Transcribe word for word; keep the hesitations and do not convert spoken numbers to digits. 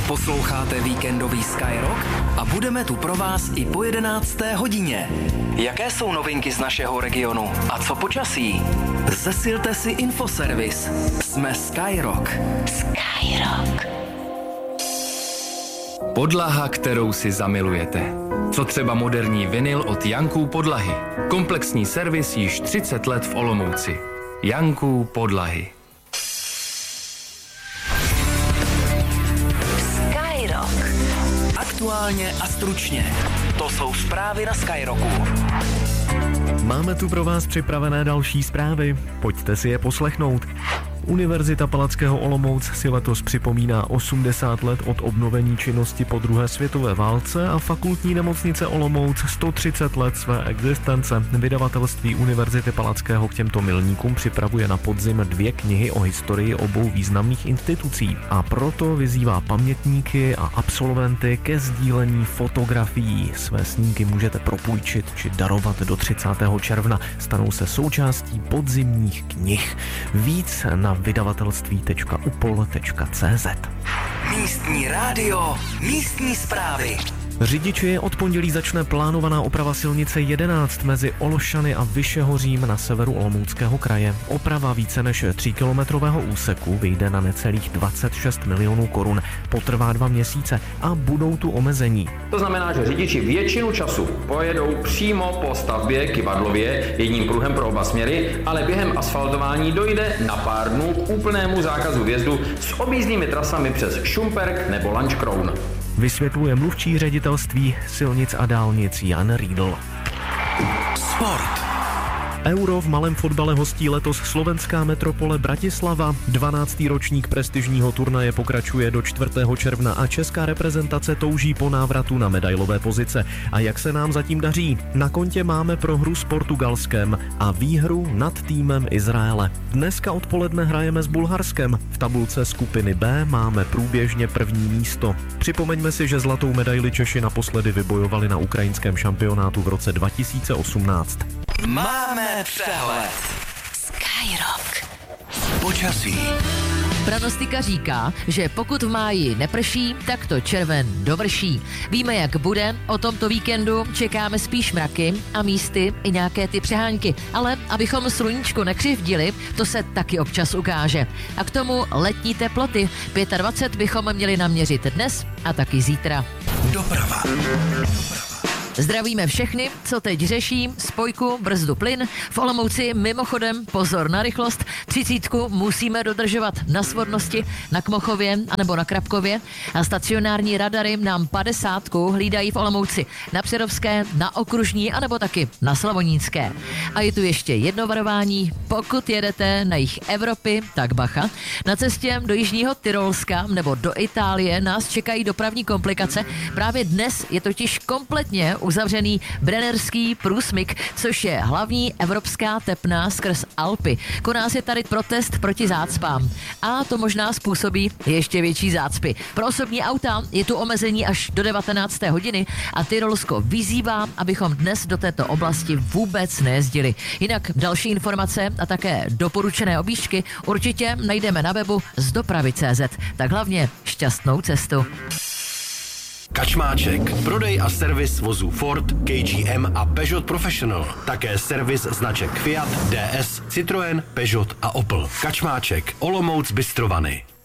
Posloucháte víkendový Skyrock a budeme tu pro vás i po jedenácté hodině. Jaké jsou novinky z našeho regionu a co počasí? Zesilte si infoservis. Jsme Skyrock. Skyrock. Podlaha, kterou si zamilujete. Co třeba moderní vinyl od Janků podlahy. Komplexní servis již třicet let v Olomouci. Janků podlahy. Skyrock. Aktuálně a stručně. To jsou zprávy na Skyrocku. Máme tu pro vás připravené další zprávy. Pojďte si je poslechnout. Univerzita Palackého Olomouc si letos připomíná osmdesát let od obnovení činnosti po druhé světové válce a fakultní nemocnice Olomouc sto třicet let své existence. Vydavatelství Univerzity Palackého k těmto milníkům připravuje na podzim dvě knihy o historii obou významných institucí a proto vyzývá pamětníky a absolventy ke sdílení fotografií. Své snímky můžete propůjčit či darovat do třicátého června. Stanou se součástí podzimních knih. Víc na vydavatelství tečka upol tečka cé zet. Místní rádio, místní zprávy. Řidiči, od pondělí začne plánovaná oprava silnice jedenáct mezi Olšany a Vyšehořím na severu Olomouckého kraje. Oprava více než tříkilometrového úseku vyjde na necelých dvacet šest milionů korun. Potrvá dva měsíce a budou tu omezení. To znamená, že řidiči většinu času pojedou přímo po stavbě Kyvadlově jedním pruhem pro oba směry, ale během asfaltování dojde na pár dnů k úplnému zákazu vjezdu s objízdnými trasami přes Šumperk nebo Lanškroun. Vysvětluje mluvčí ředitelství silnic a dálnic Jan Riedl. Sport. Euro v malém fotbale hostí letos slovenská metropole Bratislava. dvanáctý ročník prestižního turnaje pokračuje do čtvrtého června a česká reprezentace touží po návratu na medailové pozice. A jak se nám zatím daří? Na kontě máme prohru s Portugalskem a výhru nad týmem Izraele. Dneska odpoledne hrajeme s Bulharskem. V tabulce skupiny B máme průběžně první místo. Připomeňme si, že zlatou medaili Češi naposledy vybojovali na ukrajinském šampionátu v roce dva tisíce osmnáct. Máme přehled. Skyrock. Počasí. Pranostika říká, že pokud v máji neprší, tak to červen dovrší. Víme, jak bude, o tomto víkendu čekáme spíš mraky a místy i nějaké ty přehánky. Ale abychom sluníčko nekřivdili, to se taky občas ukáže. A k tomu letní teploty. dvacet pět bychom měli naměřit dnes a taky zítra. Doprava. Doprava. Zdravíme všechny, co teď řeší spojku, brzdu, plyn. V Olomouci mimochodem pozor na rychlost. Třicítku musíme dodržovat na Svodnosti, na Kmochově anebo na Krapkově. A stacionární radary nám padesátku hlídají v Olomouci na Přerovské, na Okružní anebo taky na Slavonícké. A je tu ještě jedno varování. Pokud jedete na jih Evropy, tak bacha. Na cestě do jižního Tyrolska nebo do Itálie nás čekají dopravní komplikace. Právě dnes je totiž kompletně uzavřený Brennerský průsmyk, což je hlavní evropská tepna skrz Alpy. Koná se tady protest proti zácpám. A to možná způsobí ještě větší zácpy. Pro osobní auta je tu omezení až do devatenácté hodiny a Tyrolsko vyzývá, abychom dnes do této oblasti vůbec nejezdili. Jinak další informace a také doporučené objížďky určitě najdeme na webu z dopravy tečka cé zet. Tak hlavně šťastnou cestu. Kačmáček. Prodej a servis vozů Ford, K G M a Peugeot Professional. Také servis značek Fiat, D S, Citroën, Peugeot a Opel. Kačmáček. Olomouc Bystrovany.